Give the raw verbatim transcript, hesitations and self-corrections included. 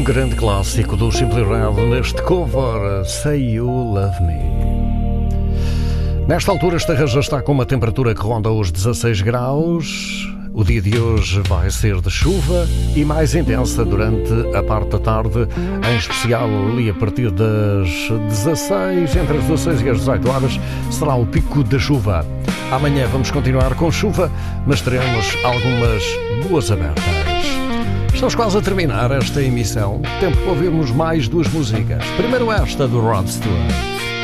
Um grande clássico do Simply Red neste cover, Say You Love Me. Nesta altura esta região está com uma temperatura que ronda os dezasseis graus. O dia de hoje vai ser de chuva e mais intensa durante a parte da tarde, em especial ali a partir das dezasseis, entre as dezasseis e as dezoito horas, será o pico da chuva. Amanhã vamos continuar com chuva, mas teremos algumas boas abertas. Estamos quase a terminar esta emissão. Tempo para ouvirmos mais duas músicas. Primeiro esta do Rod Stewart.